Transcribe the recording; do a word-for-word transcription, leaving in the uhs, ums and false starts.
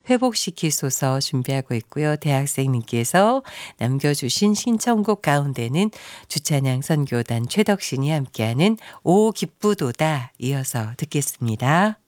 회복시키소서 준비하고 있고요. 대학생님께서 남겨주신 신청곡 가운데는 주찬양 선교단 최덕신이 함께하는 오 기쁘도다 이어서 듣겠습니다.